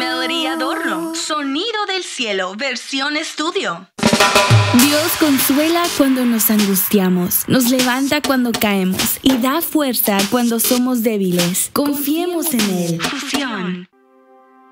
Melody Adorno, Sonido del Cielo, versión estudio. Dios consuela cuando nos angustiamos, nos levanta cuando caemos y da fuerza cuando somos débiles. Confiemos en Él. Fusión.